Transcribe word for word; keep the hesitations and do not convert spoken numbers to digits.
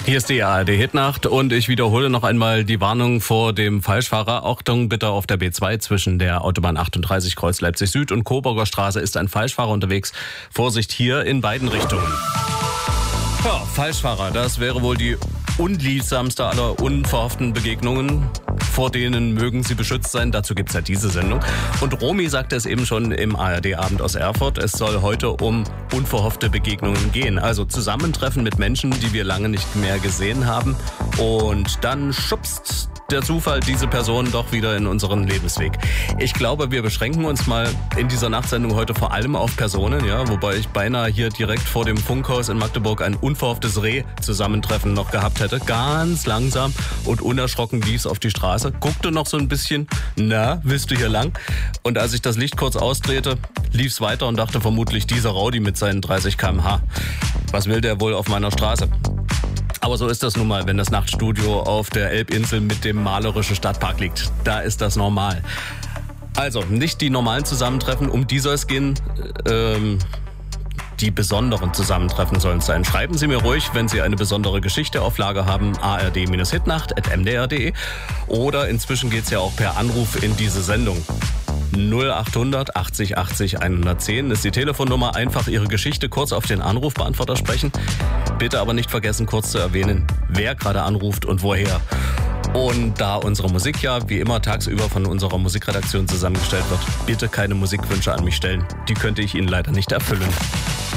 Hier ist die A R D-Hitnacht und ich wiederhole noch einmal die Warnung vor dem Falschfahrer. Achtung bitte, auf der B zwei zwischen der Autobahn achtunddreißig Kreuz Leipzig Süd und Coburger Straße ist ein Falschfahrer unterwegs. Vorsicht hier in beiden Richtungen. Ja, Falschfahrer, das wäre wohl die unliebsamste aller unverhofften Begegnungen. Vor denen mögen sie beschützt sein. Dazu gibt's ja diese Sendung. Und Romy sagte es eben schon im A R D-Abend aus Erfurt. Es soll heute um unverhoffte Begegnungen gehen. Also Zusammentreffen mit Menschen, die wir lange nicht mehr gesehen haben. Und dann schubst der Zufall diese Person doch wieder in unseren Lebensweg. Ich glaube, wir beschränken uns mal in dieser Nachtsendung heute vor allem auf Personen, ja, wobei ich beinahe hier direkt vor dem Funkhaus in Magdeburg ein unverhofftes Reh-Zusammentreffen noch gehabt hätte. Ganz langsam und unerschrocken lief's auf die Straße, guckte noch so ein bisschen, na, willst du hier lang? Und als ich das Licht kurz ausdrehte, lief's weiter und dachte vermutlich, dieser Rowdy mit seinen dreißig Kilometer pro Stunde. Was will der wohl auf meiner Straße? Aber so ist das nun mal, wenn das Nachtstudio auf der Elbinsel mit dem malerischen Stadtpark liegt. Da ist das normal. Also, nicht die normalen Zusammentreffen, um die soll es gehen. Ähm, die besonderen Zusammentreffen sollen es sein. Schreiben Sie mir ruhig, wenn Sie eine besondere Geschichte auf Lager haben, a r d hitnacht at m d r punkt d e. Oder inzwischen geht's ja auch per Anruf in diese Sendung. null achthundert achtzig achtzig hundertzehn ist die Telefonnummer. Einfach Ihre Geschichte kurz auf den Anrufbeantworter sprechen. Bitte aber nicht vergessen, kurz zu erwähnen, wer gerade anruft und woher. Und da unsere Musik ja wie immer tagsüber von unserer Musikredaktion zusammengestellt wird, bitte keine Musikwünsche an mich stellen. Die könnte ich Ihnen leider nicht erfüllen.